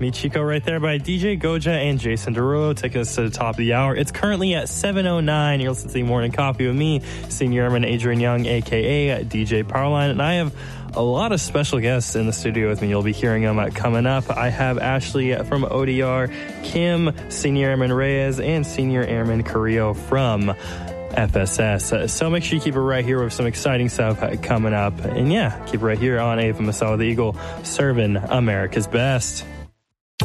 Michiko right there by DJ Goja and Jason Derulo taking us to the top of the hour. It's currently at 7:09. You're listening to the Morning Coffee with me, Senior Airman Adrian Young, a.k.a. DJ Powerline. And I have a lot of special guests in the studio with me. You'll be hearing them coming up. I have Ashley from ODR, Kim, Senior Airman Reyes, and Senior Airman Carrillo from FSS. So make sure you keep it right here with some exciting stuff coming up. And yeah, keep it right here on AFM Masala the Eagle, serving America's best.